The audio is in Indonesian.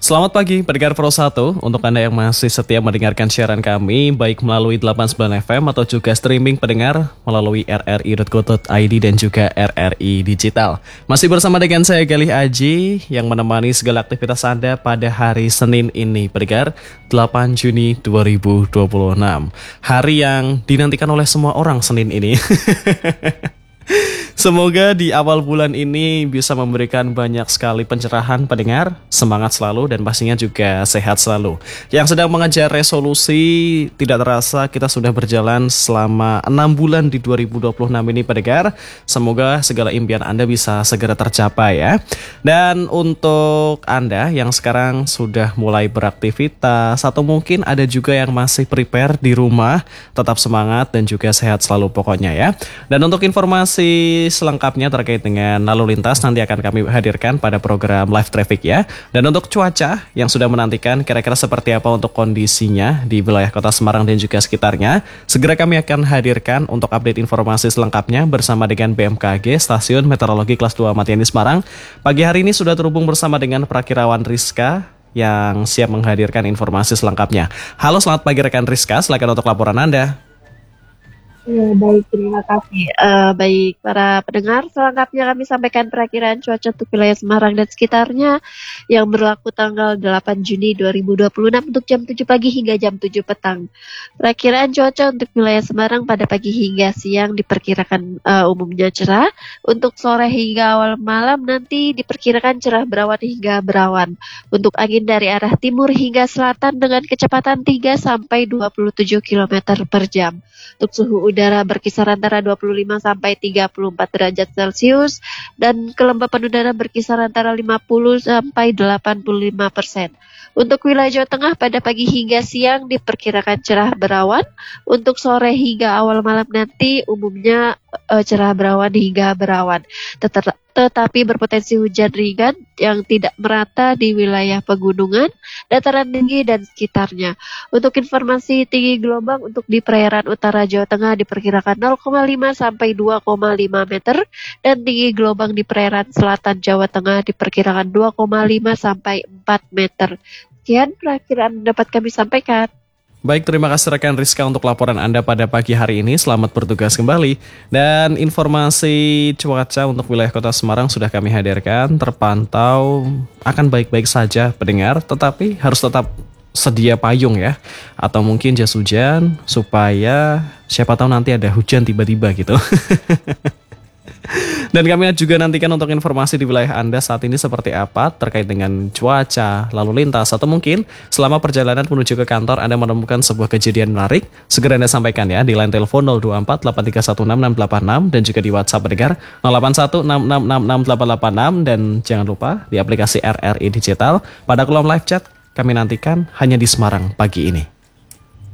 Selamat pagi pendengar Pro 1. Untuk Anda yang masih setia mendengarkan siaran kami baik melalui 89 FM atau juga streaming pendengar melalui rri.co.id dan juga RRI Digital. Masih bersama dengan saya Galih Aji yang menemani segala aktivitas Anda pada hari Senin ini pendengar 8 Juni 2026. Hari yang dinantikan oleh semua orang Senin ini. Semoga di awal bulan ini bisa memberikan banyak sekali pencerahan pendengar, semangat selalu dan pastinya juga sehat selalu. Yang sedang mengejar resolusi, tidak terasa kita sudah berjalan selama 6 bulan di 2026 ini pendengar. Semoga segala impian Anda bisa segera tercapai ya. Dan untuk Anda yang sekarang sudah mulai beraktivitas atau mungkin ada juga yang masih prepare di rumah, tetap semangat dan juga sehat selalu pokoknya ya. Dan untuk informasi selengkapnya terkait dengan lalu lintas nanti akan kami hadirkan pada program Live Traffic ya. Dan untuk cuaca yang sudah menantikan kira-kira seperti apa untuk kondisinya di wilayah Kota Semarang dan juga sekitarnya, segera kami akan hadirkan untuk update informasi selengkapnya bersama dengan BMKG Stasiun Meteorologi Kelas 2 Matiani Semarang. Pagi hari ini sudah terhubung bersama dengan Prakirawan Rizka yang siap menghadirkan informasi selengkapnya. Halo, selamat pagi rekan Rizka, silakan untuk laporan Anda. Ya, baik, terima kasih. Baik, para pendengar, selengkapnya kami sampaikan perakiraan cuaca untuk wilayah Semarang dan sekitarnya yang berlaku tanggal 8 Juni 2026 untuk jam 7 pagi hingga jam 7 petang. Perakiraan cuaca untuk wilayah Semarang pada pagi hingga siang diperkirakan umumnya cerah. Untuk sore hingga awal malam nanti diperkirakan cerah berawan hingga berawan. Untuk angin dari arah timur hingga selatan dengan kecepatan 3 sampai 27 km per jam. Untuk suhu udara berkisar antara 25 sampai 34 derajat Celcius dan kelembapan udara berkisar antara 50 sampai 85%. Untuk wilayah Jawa Tengah pada pagi hingga siang diperkirakan cerah berawan. Untuk sore hingga awal malam nanti umumnya cerah berawan hingga berawan. Tetapi berpotensi hujan ringan yang tidak merata di wilayah pegunungan, dataran tinggi dan sekitarnya. Untuk informasi tinggi gelombang untuk di perairan utara Jawa Tengah diperkirakan 0,5 sampai 2,5 meter dan tinggi gelombang di perairan selatan Jawa Tengah diperkirakan 2,5 sampai 4 meter. Sekian perakiraan dapat kami sampaikan. Baik, terima kasih rekan Rizka untuk laporan Anda pada pagi hari ini. Selamat bertugas kembali. Dan informasi cuaca untuk wilayah Kota Semarang sudah kami hadirkan. Terpantau akan baik-baik saja pendengar, tetapi harus tetap sedia payung ya. Atau mungkin jas hujan supaya siapa tahu nanti ada hujan tiba-tiba gitu. Dan kami juga nantikan untuk informasi di wilayah Anda saat ini seperti apa terkait dengan cuaca, lalu lintas, atau mungkin selama perjalanan menuju ke kantor Anda menemukan sebuah kejadian menarik, segera Anda sampaikan ya di line telepon 024 8316 686 dan juga di WhatsApp pendengar 0816666886 dan jangan lupa di aplikasi RRI Digital. Pada kolom live chat kami nantikan hanya di Semarang pagi ini.